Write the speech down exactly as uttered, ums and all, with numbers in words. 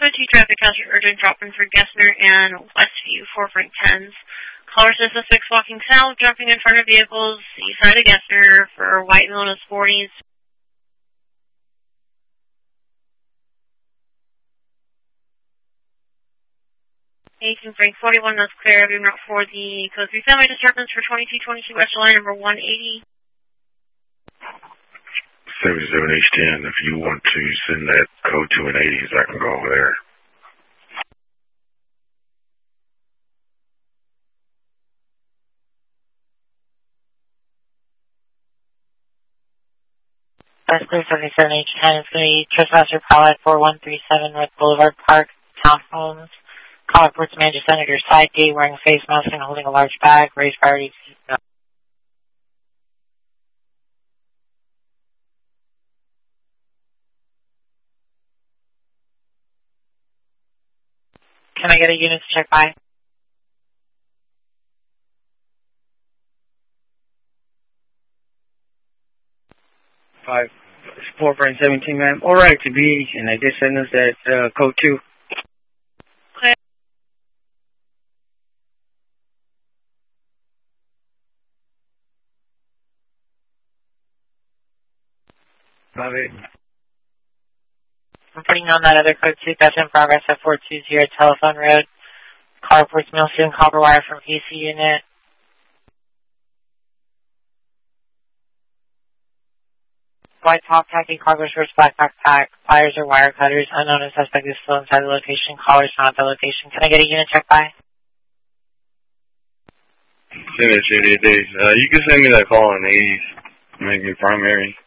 Code two traffic hazard urgent drop-in for Gessner and Westview, four Frank tens. Caller says suspects walking south, jumping in front of vehicles, east side of Gessner for white Milano Sporties. eighteen Frank forty-one, that's clear. Being route for the Code three family disturbance for twenty-two twenty-two West Line number one eighty. seventy-seven H ten, if you want to send that code to an eighties, I can go over there. That's clear, seventy-seven H ten. It's going to be trespasser pallet four one three seven North Boulevard Park, Townhomes. Call reports man just entered your side gate wearing a face mask and holding a large bag. Raise priority. No. Can I get a unit to check by? Five, four Frank seventeen, ma'am. All right to be, and I just sent us that uh, code two. Clear. Five eight. I'm putting on that other code two. That's in progress at four two zero Telephone Road. Car reports Millstone copper wire from A C unit. White top khaki cargo shorts, black backpack, pliers or wire cutters. Unknown and suspect is still inside the location. Caller's not at the location. Can I get a unit check by? Send it to eighty days. Uh, you can send me that call in eighties. Make me primary.